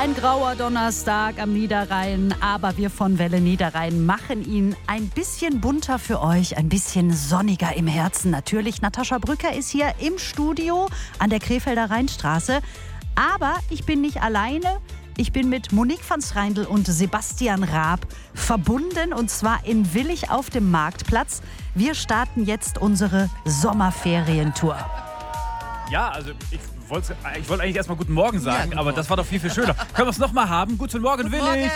Ein grauer Donnerstag am Niederrhein, aber wir von Welle Niederrhein machen ihn ein bisschen bunter für euch, ein bisschen sonniger im Herzen. Natürlich, Natascha Brücker ist hier im Studio an der Krefelder Rheinstraße. Aber ich bin nicht alleine. Ich bin mit Monique van Schreindl und Sebastian Raab verbunden, und zwar in Willich auf dem Marktplatz. Wir starten jetzt unsere Sommerferientour. Ja, also ich wollte eigentlich erstmal guten Morgen sagen, ja, aber das war doch viel, viel schöner. Können wir es nochmal haben? Guten Morgen, Willich!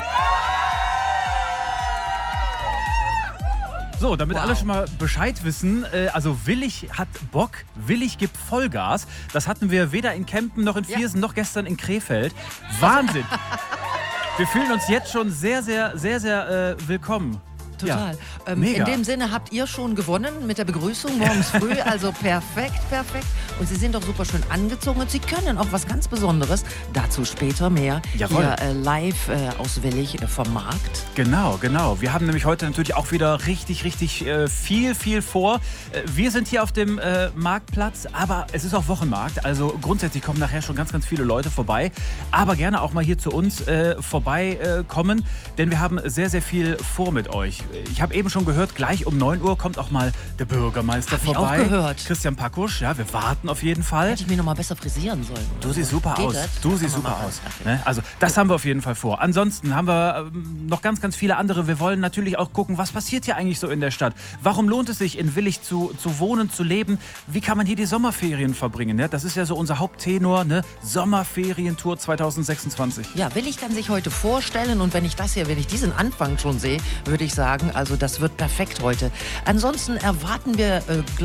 So, damit alle schon mal Bescheid wissen, also Willich hat Bock, Willich gibt Vollgas. Das hatten wir weder in Kempen noch in Viersen noch gestern in Krefeld. Wahnsinn! Wir fühlen uns jetzt schon sehr, sehr, sehr, sehr willkommen. Total. Ja, in dem Sinne habt ihr schon gewonnen mit der Begrüßung morgens früh. Also perfekt. Und Sie sind doch super schön angezogen und Sie können auch was ganz Besonderes. Dazu später mehr. Jawohl. Hier live aus Willich vom Markt. Genau. Wir haben nämlich heute natürlich auch wieder richtig viel vor. Wir sind hier auf dem Marktplatz, aber es ist auch Wochenmarkt. Also grundsätzlich kommen nachher schon ganz viele Leute vorbei. Aber gerne auch mal hier zu uns vorbeikommen, denn wir haben sehr, sehr viel vor mit euch. Ich habe eben schon gehört, gleich um 9 Uhr kommt auch mal der Bürgermeister vorbei. Hab ich auch gehört. Christian Pakusch, ja, wir warten auf jeden Fall. Hätte ich mich noch mal besser frisieren sollen. Du siehst super aus. Du siehst super aus. Ne? Also das haben wir auf jeden Fall vor. Ansonsten haben wir noch ganz viele andere. Wir wollen natürlich auch gucken, was passiert hier eigentlich so in der Stadt. Warum lohnt es sich, in Willich zu wohnen, zu leben? Wie kann man hier die Sommerferien verbringen? Ne? Das ist ja so unser Haupttenor, ne? Sommerferientour 2026. Ja, Willich kann sich heute vorstellen, und wenn ich diesen Anfang schon sehe, würde ich sagen, also das wird perfekt heute. Ansonsten erwarten wir,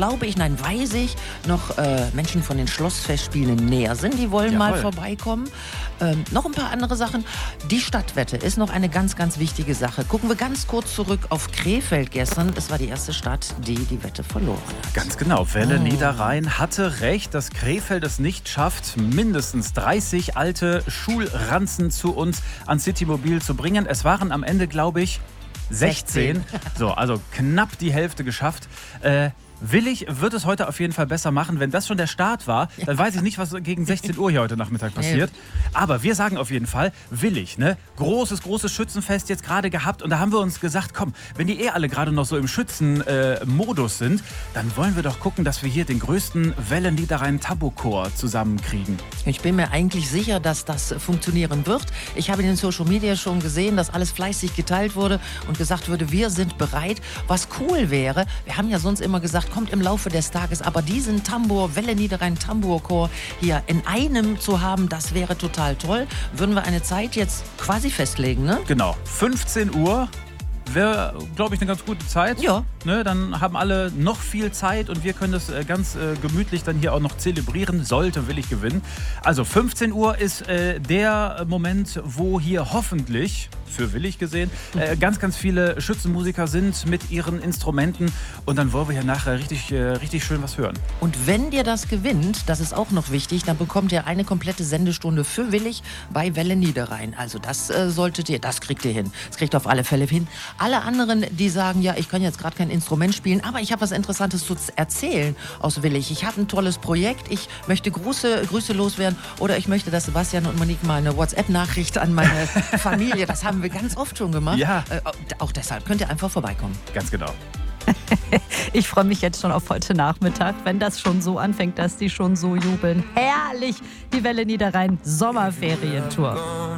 weiß ich, noch Menschen von den Schlossfestspielen in Neersen, die wollen mal vorbeikommen. Noch ein paar andere Sachen. Die Stadtwette ist noch eine ganz wichtige Sache. Gucken wir ganz kurz zurück auf Krefeld gestern. Es war die erste Stadt, die die Wette verloren hat. Ganz genau. Welle Niederrhein hatte recht, dass Krefeld es nicht schafft, mindestens 30 alte Schulranzen zu uns an Citymobil zu bringen. Es waren am Ende, glaube ich, 16. So, also knapp die Hälfte geschafft. Willich wird es heute auf jeden Fall besser machen. Wenn das schon der Start war, dann weiß ich nicht, was gegen 16 Uhr hier heute Nachmittag passiert. Aber wir sagen auf jeden Fall, Willich, ne? Großes Schützenfest jetzt gerade gehabt. Und da haben wir uns gesagt, komm, wenn die alle gerade noch so im Schützenmodus sind, dann wollen wir doch gucken, dass wir hier den größten Welle Niederrhein Tambourchor zusammenkriegen. Ich bin mir eigentlich sicher, dass das funktionieren wird. Ich habe in den Social Media schon gesehen, dass alles fleißig geteilt wurde und gesagt wurde, wir sind bereit. Was cool wäre, wir haben ja sonst immer gesagt, kommt im Laufe des Tages, aber diesen Welle Niederrhein Tambourchor hier in einem zu haben, das wäre total toll. Würden wir eine Zeit jetzt quasi festlegen, ne? Genau, 15 Uhr. Wäre, glaube ich, eine ganz gute Zeit. Ja. Ne, dann haben alle noch viel Zeit und wir können das ganz gemütlich dann hier auch noch zelebrieren, sollte Willich gewinnen. Also 15 Uhr ist der Moment, wo hier hoffentlich, für Willich gesehen, ganz viele Schützenmusiker sind mit ihren Instrumenten, und dann wollen wir hier nachher richtig schön was hören. Und wenn dir das gewinnt, das ist auch noch wichtig, dann bekommt ihr eine komplette Sendestunde für Willich bei Welle Niederrhein. Also das das kriegt ihr hin. Das kriegt ihr auf alle Fälle hin. Alle anderen, die sagen, ja, ich kann jetzt gerade kein Instrument spielen, aber ich habe was Interessantes zu erzählen aus Willich. Ich habe ein tolles Projekt, ich möchte Grüße loswerden, oder ich möchte, dass Sebastian und Monique mal eine WhatsApp-Nachricht an meine Familie, das haben wir ganz oft schon gemacht. Ja. Auch deshalb könnt ihr einfach vorbeikommen. Ganz genau. Ich freue mich jetzt schon auf heute Nachmittag, wenn das schon so anfängt, dass die schon so jubeln. Herrlich, die Welle Niederrhein Sommerferientour.